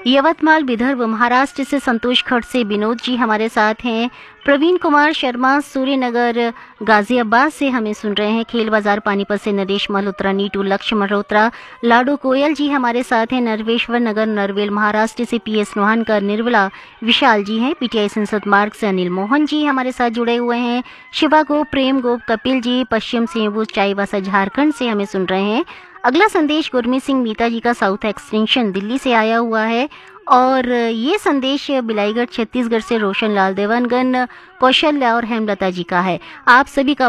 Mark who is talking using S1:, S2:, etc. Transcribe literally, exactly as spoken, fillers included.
S1: यवतमाल विदर्भ महाराष्ट्र से संतोष खट से विनोद जी हमारे साथ हैं। प्रवीण कुमार शर्मा सूर्यनगर गाजियाबाद से हमें सुन रहे हैं। खेल बाजार पानीपत से नरेश मल्होत्रा, नीटू लक्ष्य मल्होत्रा, लाडू कोयल जी हमारे साथ हैं। नरवेश्वर नगर नरवेल महाराष्ट्र से पी एस नोहानकर, निर्मला विशाल जी हैं। पीटीआई संसद मार्ग से अनिल मोहन जी हमारे साथ जुड़े हुए हैं। शिवा गोप, प्रेम गोप, कपिल जी पश्चिम सिंहभूम चाईबासा झारखंड से हमें सुन रहे हैं। अगला संदेश गुरमीत सिंह मीता जी का साउथ एक्सटेंशन दिल्ली से आया हुआ है और ये संदेश बिलाईगढ़ छत्तीसगढ़ से रोशन लाल देवनगन, कौशल्या और हेमलता जी का है। आप सभी का